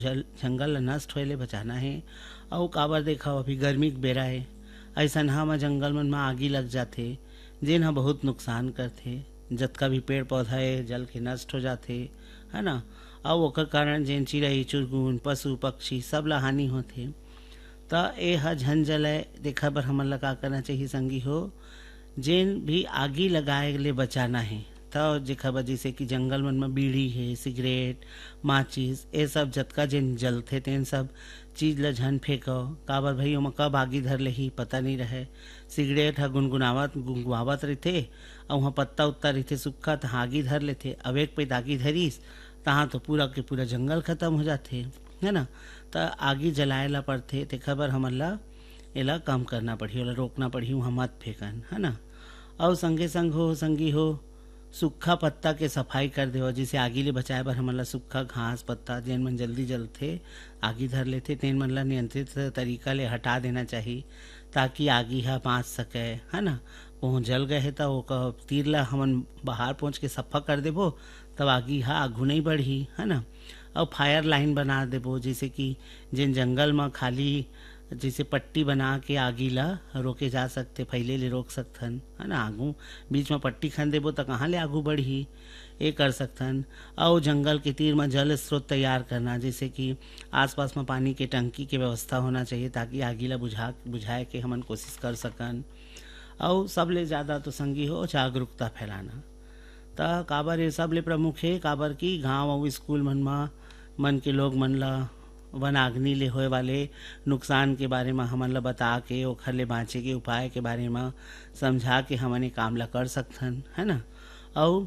जंगल ल नष्ट होए ले बचाना हे। अउ काबर देखा अभी गर्मी के बेरा है, अइसनहा म जंगल मन म आगी लग जाथे जेन ह बहुत नुकसान करथे। जतका भी पेड़ पौधा है जल के नष्ट हो जाथे, है ना। अउ ओकर कारण जेन चिड़ई चुरगुन पशु पक्षी सब ल हानि होथे। त ए ह झन जलय देखा बर हमन ला का करना चाहिए संगी हो। जेन भी आगी लगाए ले बचाना है तो जेखा बर जैसे कि जंगल मन में बीड़ी है, सिगरेट, माचिस, ये सब जतका जेन जलथे तेन सब चीज ल झन फेंको। काबर भाई ओमा कब आगी धर ले ही पता नहीं रहे। सिगरेट ह गुनगुनावत गुंगवावत रहिथे अउ वहाँ पत्ता उत्ता रहिथे सुक्खा तहाँ आगी धर लेथे। अब एक पैद आगी धरिस तहाँ तो पूरा के पूरा जंगल खत्म हो जाथे, है ना। त आगी जलाए ला पड़थे, तेखर बर हमन ला एला कम करना पड़ही, ओला रोकना पड़ही, वहाँ मत फेंकन, है ना। और संगे संग हो संगी हो सूखा पत्ता के सफाई कर देव। जिसे आगी ले बचाए बर हमन ला सूखा घास पत्ता जेन मन जल्दी जलथे आगी धर लेथे तेन मन ला नियंत्रित तरीका ले हटा देना चाहिए, ताकि आगी ह बाँच सके, है ना। वो जल गए है तो ओकर तीर ला हमन बाहर पहुँच के सफा कर देबो, तब आगी ह आगू नहीं बढ़ी, है ना। और फायर लाइन बना देबो, जैसे कि जिन जंगल में खाली जैसे पट्टी बना के आगी ला रोके जा सकते, फैले ले रोक सकथन, है ना। आगू बीच में पट्टी खन देबो तो कहाँ ले आगू बढ़ी, ये कर सकथन। और जंगल के तीर में जल स्रोत तैयार करना, जैसे कि आसपास में पानी के टंकी के व्यवस्था होना चाहिए, ताकि आगी ला बुझाए के हमन कोशिश कर सकन। और सबले ज़्यादा तो संगी हो जागरूकता फैलाना। त काबर ये सब ले प्रमुख है, काबर की गांव और स्कूल मन के लोग मन ला वन आग्नि ले होए वाले नुकसान के बारे में हमन ला बता के ओखर ले बाँचे के उपाय के बारे में समझा के हमन ए काम ला कर सकथन, है ना। और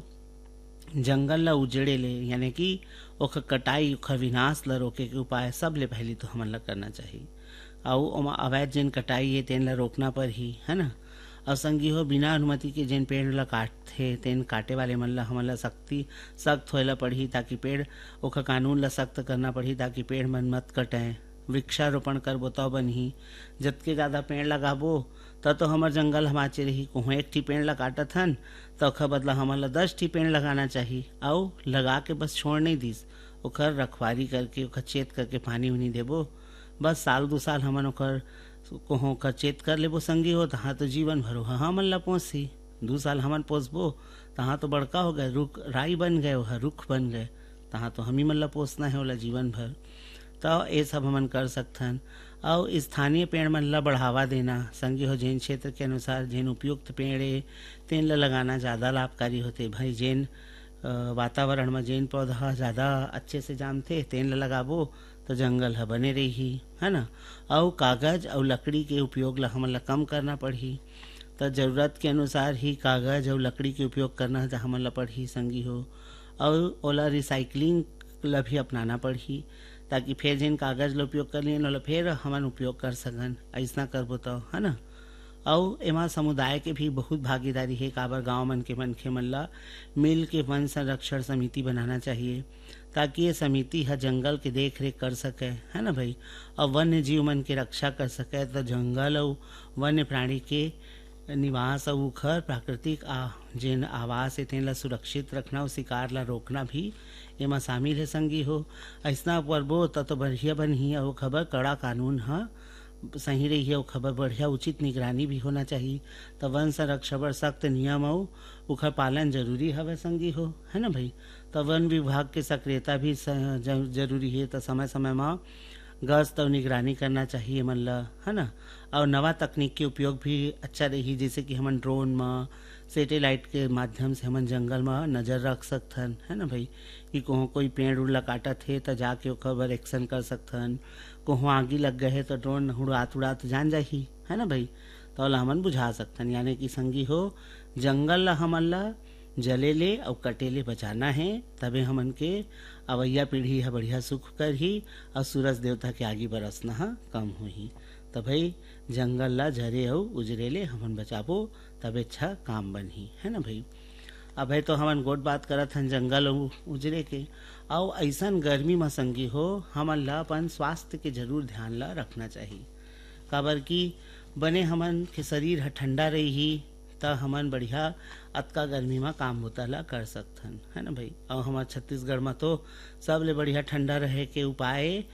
जंगल ला उजड़े ले यानी कि ओखर कटाई ओखर विनाश ला रोके के उपाय सब ले पहले तो हमन ला करना चाहिए। और ओमा अवैध जेन कटाई है तेन ला रोकना पड़ही, है ना। और संगी हो बिना अनुमति के जेन पेड़ ला काटथे तेन काटे वाले मन ला हमन ला सख्त होए ला पड़ही, ताकि पेड़ ओखर कानून ला सख्त करना पड़ही, ताकि पेड़ मन मत कटें। वृक्षारोपण करबो तो बनही, जतके ज़्यादा पेड़ लगाबो तो हमर जंगल हम बाँचे रही। कहूँ एक ठी पेड़ ला काटत हन तो ओखर बदला हमन ला 10 ठी पेड़ लगाना चाहिए। और लगा के बस छोड़ नहीं दिस, ओखर रखवाली करके ओखर चेत करके पानी उनी देबो। बस साल 2 साल हमन ओखर कहूँ का चेत कर लेबो संगी हो, तहाँ तो जीवन भर हमन ला पोसी। 2 साल हमन पोसबो तहाँ तो बड़का हो गए, रुख राई बन गए, वह रुख बन गए, तहाँ तो हम ही मन ला पोसना है ओला जीवन भर। तो ये सब हमन कर सकथन। और स्थानीय पेड़ मन ला बढ़ावा देना संगी हो, जेन क्षेत्र के अनुसार जेन उपयुक्त पेड़ है तेन ला लगाना ज़्यादा लाभकारी होते। भाई जेन वातावरण में जेन पौधा ज़्यादा अच्छे से जामथे तेन ला लगाबो तो जंगल ह बने रही, है ना। और कागज और लकड़ी के उपयोग ला हमन ला कम करना पड़ही। तो जरूरत के अनुसार ही कागज और लकड़ी के उपयोग करना तो हमन ला पड़ही संगी हो। और ओला रिसाइकलिंग ला भी अपनाना पड़ही, ताकि फिर जिन कागज ला उपयोग कर लिए ओला फिर हमन उपयोग कर सकन। ऐसा करबो तो, है ना। और एमा समुदाय के भी बहुत भागीदारी है, काबर गांव मन के मनखे मन ला मिल के वन संरक्षण समिति बनाना चाहिए, ताकि ये समिति ह जंगल के देख रेख कर सके, है ना भाई। और वन्य जीव मन के रक्षा कर सके। तो जंगल और वन्य प्राणी के निवास और उखर प्राकृतिक जेन आवास है तेन ला सुरक्षित रखना और शिकार ला रोकना भी एमा शामिल है संगी हो। ऐसा करबो तो बढ़िया बनही। और खबर कड़ा कानून ह सही रही है, खबर बढ़िया उचित निगरानी भी होना चाहिए। तो वन संरक्षण बर सख्त नियम और उखर पालन जरूरी हवे संगी हो, है ना भाई। तो वन विभाग के सक्रियता भी जरूरी है। तो समय समय में गश्त और निगरानी करना चाहिए मन ला, है ना। और नवा तकनीक के उपयोग भी अच्छा रही, जैसे कि हमन ड्रोन में सैटेलाइट के माध्यम से हमन जंगल में नज़र रख सकथन, है ना भाई। कि कहूँ कोई पेड़ उड़ ला काटत है तो जाके ओकर बर एक्शन कर सकथन। कहूँ आगी लग गए है तो ड्रोन उड़ात जान जाही, है ना भाई। तो ओला हमन बुझा सकथन। यानी कि संगी हो जंगल ला हमन ला जले ले और कटे ले बचाना है, तबे हमन के अवैया पीढ़ी है बढ़िया सुख कर ही और सूरज देवता के आगे बरसना है कम होही। तो भाई जंगल ला झरे और उजरे ले हमन बचाबो तबे अच्छा काम बनही, है ना भाई। अब है तो हमन गोट बात करत हन जंगल उजरे के। और ऐसन गर्मी में संगी हो हमन ला अपन स्वास्थ्य के जरूर ध्यान ला रखना चाहिए। काबर की बने हमन के शरीर ह ठंडा रही त हमन बढ़िया अतका गर्मी में काम होता ला कर सकथन, है ना भाई। और हमार छत्तीसगढ़ में तो सबले बढ़िया ठंडा रहे के उपाय